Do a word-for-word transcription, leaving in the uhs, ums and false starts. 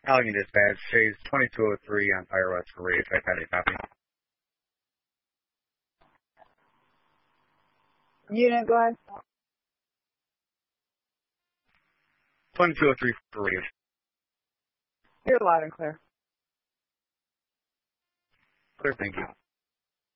Allegheny Dispatch, Chase twenty-two oh three on Fire West for radio check. How do you copy? Unit, go ahead. twenty-two oh three for radio. You're loud and clear. Clear, thank you.